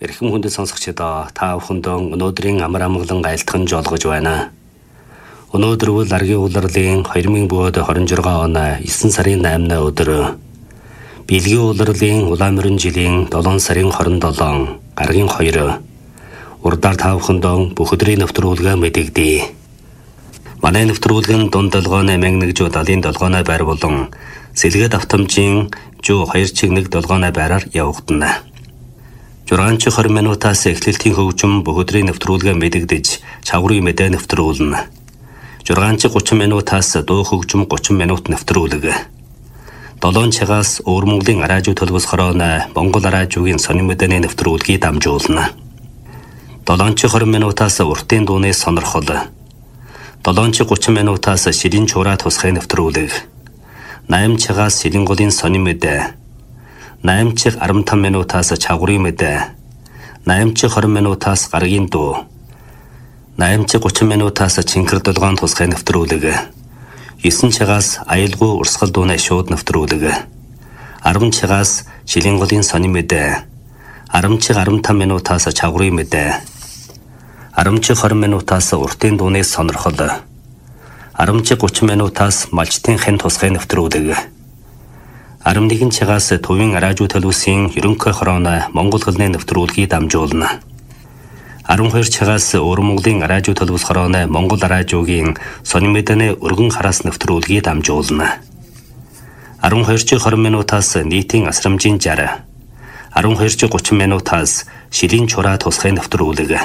Эрхэм хүндэт сонсогчдоо та бүхэндээ өнөөдрийн амар амгалан айлтган жолгож байна. Өнөөдөр үл аргийн улирлын 2026 оны 9 сарын 8-ны өдөр Билгийн улирлын улаан морин жилийн 7 сарын 27 гаргийн 2 урдаар та бүхэндээ бүх өдрийн нэвтрүүлгээ мэдэгдэе. Манай нэвтрүүлэг нь дунд долгооны 1001 жуу 77 байр болон сэлгээд автомжийн жуу 2.1 долгооны байраар явагдана. 6-20 минутаас эхлэлтийн хөгжим бүх өдрийн нэвтрүүлгээ мэдэгдэж чаврын мэдээ нэвтрүүлнэ. 6-30 минутаас дуу хөгжим 30 минут нэвтрүүлэг. 7 цагаас Өвөр Монголын радио төлбөс хорооны Монгол радиогийн сонин мэдээний нэвтрүүлгийг дамжуулна. 7-20 минутаас уртын дууны сонирхол. 7-30 минутаас ширийн чураа тусгай нэвтрүүлэг. 8 цагаас ширийн голын сонин мэдээ. 8-15 минутаас чаврын мэдээ. 8-20 минутаас гаргийн дуу. 8-30 минутаас чинхэр долгоон тусгай нэвтрүүлэг. 9 цагаас аялгүй урсгал дууны шууд нэвтрүүлэг. 10 цагаас шилэн голын сонин мэдээ. 10-15 минутаас чаврын мэдээ. 10-20 минутаас уртын дууны сонирхол. 10-30 минутаас малчтын хэн тусгай нэвтрүүлэг. 11 цагаас төвийн радио төлөвсийн ерөнхий хорооны Монгол хэлний нэвтрүүлгийг дамжуулна. 12 цагаас Өвөр Монголын радио төлөвс хорооны Монгол радиогийн сонин мэдээний өргөн хараас нэвтрүүлгийг дамжуулна. 12-20 минутаас нийтийн асрамжийн 60. 12-30 минутаас шилийн чураа тусгай нэвтрүүлэг.